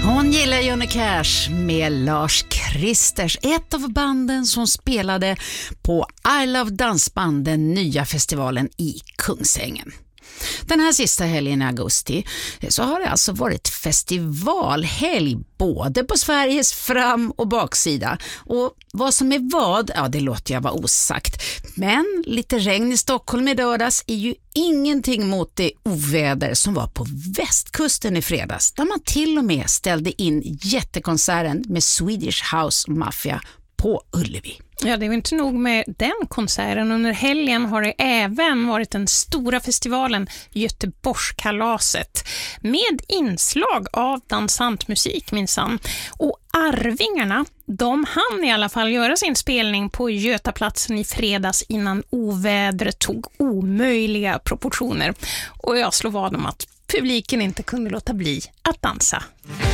Hon gillar Johnny Cash med Lars Kristers, ett av banden som spelade på I Love Dansband, den nya festivalen i Kungsängen. Den här sista helgen i augusti så har det alltså varit festivalhelg både på Sveriges fram- och baksida. Och vad som är vad, ja det låter jag vara osagt. Men lite regn i Stockholm i lördags är ju ingenting mot det oväder som var på västkusten i fredags. Där man till och med ställde in jättekonserten med Swedish House Mafia på Ullevi. Ja, det är inte nog med den konserten. Under helgen har det även varit den stora festivalen Göteborgskalaset med inslag av dansantmusik minsann. Och Arvingarna, de hann i alla fall göra sin spelning på Götaplatsen i fredags innan ovädret tog omöjliga proportioner. Och jag slår vad om att publiken inte kunde låta bli att dansa.